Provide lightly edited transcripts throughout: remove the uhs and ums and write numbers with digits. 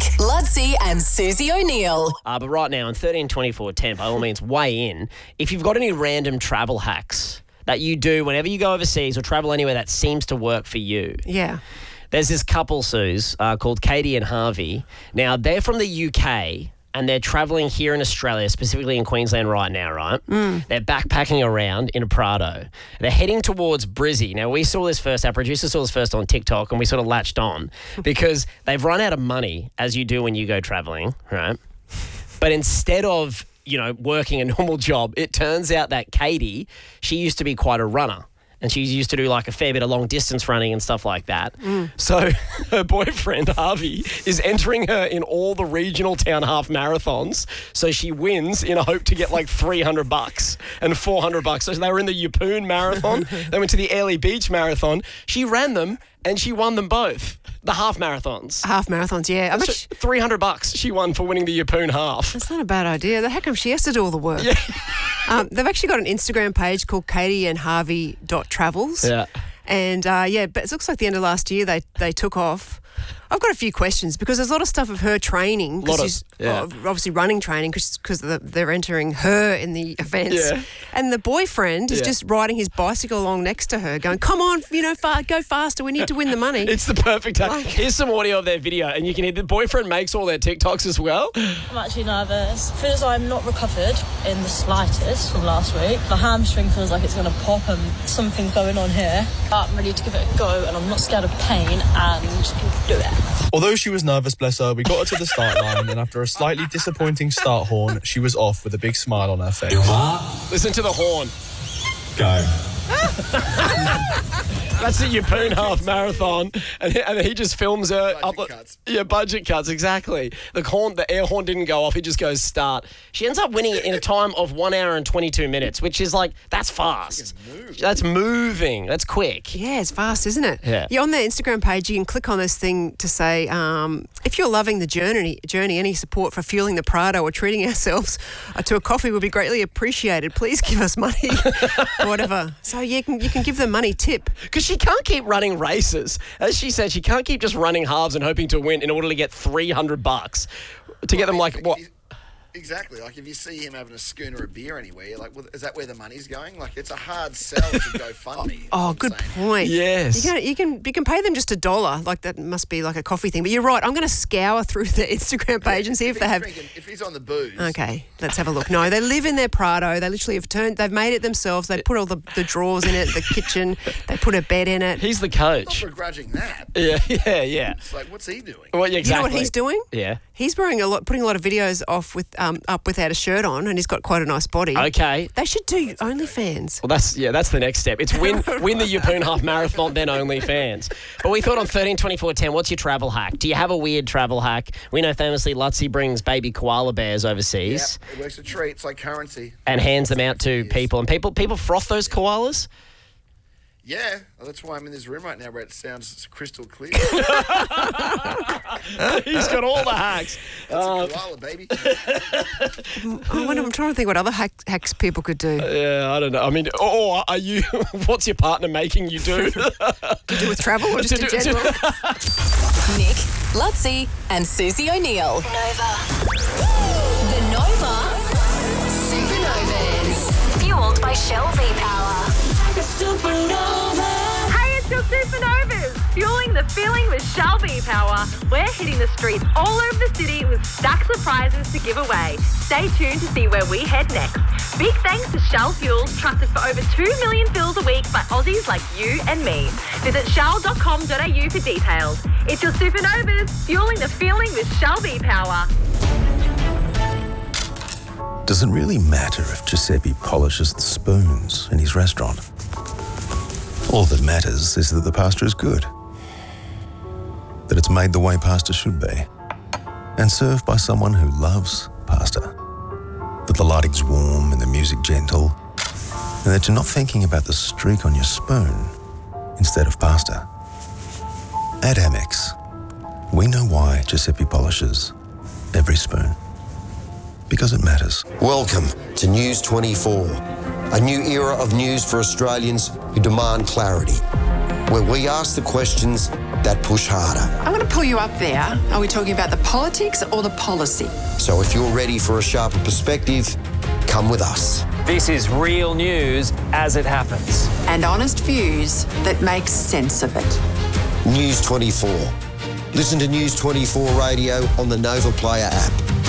Lutzi and Susie O'Neill. But right now, on 13 24 10, by all means, weigh in. If you've got any random travel hacks that you do whenever you go overseas or travel anywhere that seems to work for you. Yeah. There's this couple, Suze, called Katie and Harvey. Now, they're from the UK and they're travelling here in Australia, specifically in Queensland right now, right? They're backpacking around in a Prado. They're heading towards Brizzy. Now, we saw this first, our producer saw this first on TikTok, and we sort of latched on because they've run out of money, as you do when you go travelling, right? But instead of, working a normal job, it turns out that Katie, she used to be quite a runner. And she used to do like a fair bit of long distance running and stuff like that. So her boyfriend, Harvey, is entering her in all the regional town half marathons. So she wins in a hope to get like $300 and $400. So they were in the Yeppoon Marathon. They went to the Airlie Beach Marathon. She ran them and she won them both. The half marathons. Half marathons, yeah. $300 she won for winning the Yeppoon half. That's not a bad idea. How come she has to do all the work? Yeah. They've actually got an Instagram page called katieandharvey.travels. Yeah. And, but it looks like the end of last year they took off. I've got a few questions because there's a lot of stuff of her training. Obviously running training because they're entering her in the events. Yeah. And the boyfriend is just riding his bicycle along next to her going, come on, go faster. We need to win the money. It's the perfect time. Here's some audio of their video and you can hear the boyfriend makes all their TikToks as well. I'm actually nervous. I feel as though I'm not recovered in the slightest from last week. The hamstring feels like it's going to pop and something's going on here. But I'm ready to give it a go and I'm not scared of pain and do it. Although she was nervous, bless her, we got her to the start line and after a slightly disappointing start horn, she was off with a big smile on her face. Listen to the horn. Go. That's the Yeppoon half marathon, and he just films her. Budget cuts. Yeah, budget cuts, exactly. The air horn didn't go off, it just goes start. She ends up winning it in a time of 1 hour and 22 minutes, which is like, that's fast. That's moving. That's quick. Yeah, it's fast, isn't it? Yeah. On their Instagram page, you can click on this thing to say, if you're loving the journey, any support for fueling the Prado or treating ourselves to a coffee would be greatly appreciated. Please give us money or whatever. So you can give them money tip. Because she can't keep running races. As she said, she can't keep just running halves and hoping to win in order to get $300 to get them like what? Exactly. Like if you see him having a schooner of beer anywhere, you're like, well, is that where the money's going? Like it's a hard sell to GoFundMe. Oh, good point. Yes. You can pay them just $1. Like that must be like a coffee thing. But you're right. I'm going to scour through the Instagram page and see if they have. If he's on the booze. Okay, let's have a look. No, they live in their Prado. They literally they've made it themselves. They put all the drawers in it, the kitchen. They put a bed in it. He's the I'm coach. not begrudging that. Yeah. It's like, what's he doing? Well, yeah, exactly. You know what he's doing? Yeah. He's putting a lot of videos off up without a shirt on, and he's got quite a nice body. Okay. They should do OnlyFans. Well, that's the next step. It's win the Yeppoon half marathon, then OnlyFans. But we thought on 13 24 10, what's your travel hack? Do you have a weird travel hack? We know famously Lutzi brings baby koala bears overseas. Yeah, it works a treat. It's like currency. And hands them out to people. And people froth those koalas? Yeah, that's why I'm in this room right now where it sounds crystal clear. He's got all the hacks. That's a koala, baby. I'm trying to think what other hacks people could do. Yeah, I don't know. I mean, or are you? What's your partner making you do? To do with travel or just in general? Nick, Lutzi and Susie O'Neill. Nova. The Nova Supernovas. Fueled by Shell V-Power. Hey, it's your Supernovas, fueling the feeling with Shell V-Power. We're hitting the streets all over the city with stacks of prizes to give away. Stay tuned to see where we head next. Big thanks to Shell Fuels, trusted for over 2 million fills a week by Aussies like you and me. Visit shell.com.au for details. It's your Supernovas, fueling the feeling with Shell V-Power. Does it really matter if Giuseppe polishes the spoons in his restaurant? All that matters is that the pasta is good, that it's made the way pasta should be, and served by someone who loves pasta, that the lighting's warm and the music gentle, and that you're not thinking about the streak on your spoon instead of pasta. At Amex, we know why Giuseppe polishes every spoon. Because it matters. Welcome to News 24, a new era of news for Australians who demand clarity. where we ask the questions that push harder. I'm going to pull you up there. Are we talking about the politics or the policy? So if you're ready for a sharper perspective, come with us. This is real news as it happens. And honest views that make sense of it. News 24. Listen to News 24 Radio on the Nova Player app.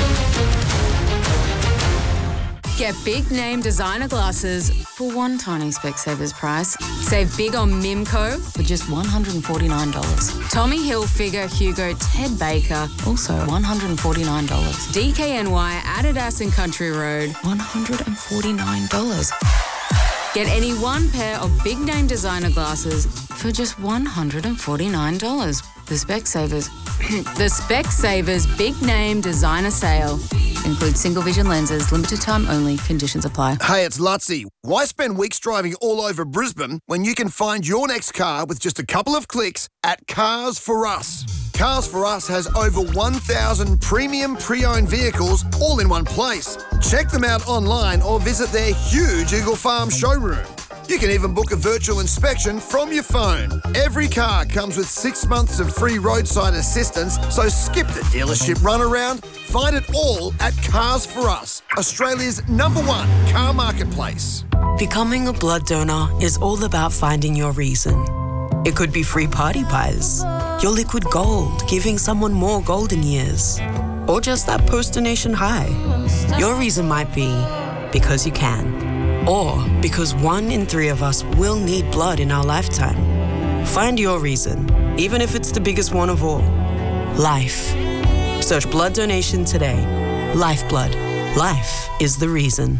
Get big name designer glasses for one tiny Specsavers price. Save big on Mimco for just $149. Tommy Hilfiger, Hugo, Ted Baker, also $149. DKNY, Adidas and Country Road, $149. Get any one pair of big name designer glasses for just $149. The Specsavers. The Specsavers Big Name Designer Sale. Includes single vision lenses, limited time only, conditions apply. Hey, it's Lutzy. Why spend weeks driving all over Brisbane when you can find your next car with just a couple of clicks at Cars For Us? Cars For Us has over 1,000 premium pre-owned vehicles all in one place. Check them out online or visit their huge Eagle Farm showroom. You can even book a virtual inspection from your phone. Every car comes with 6 months of free roadside assistance, so skip the dealership runaround. Find it all at Cars For Us, Australia's #1 car marketplace. Becoming a blood donor is all about finding your reason. It could be free party pies, your liquid gold, giving someone more golden years, or just that post-donation high. Your reason might be because you can. Or because 1 in 3 of us will need blood in our lifetime. Find your reason, even if it's the biggest one of all. Life. Search blood donation today. Lifeblood. Life is the reason.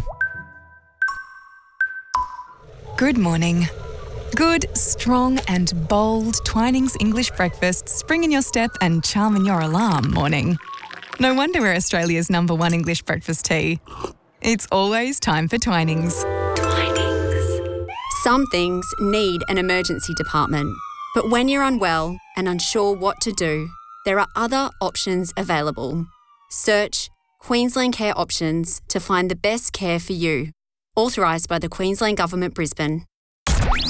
Good morning. Good, strong and bold Twinings English breakfast spring in your step and charm in your alarm morning. No wonder we're Australia's #1 English breakfast tea. It's always time for Twinings. Some things need an emergency department, but when you're unwell and unsure what to do, there are other options available. Search Queensland Care Options to find the best care for you. Authorised by the Queensland Government, Brisbane.